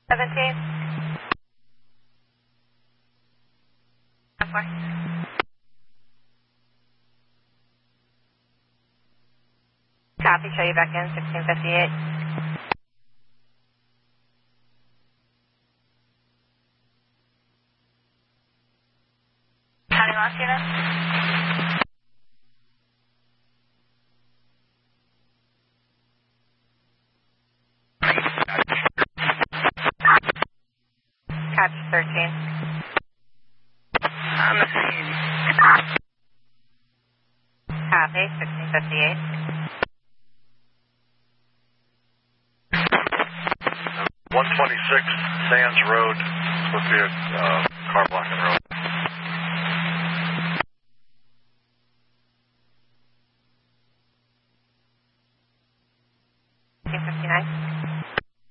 17. Copy, show you back in, 1658. County lost unit? Copy, 13. On the scene. Copy, 1658. 126 Sands Road, supposed to be a car blocking the road.